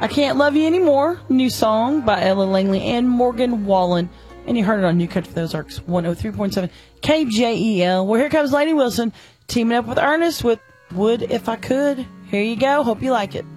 I Can't Love You Anymore, new song by Ella Langley and Morgan Wallen. And you heard it on New Country for the Ozarks, 103.7 KJEL. Well, here comes Lainey Wilson teaming up with Ernest with Would If I Could. Here you go. Hope you like it.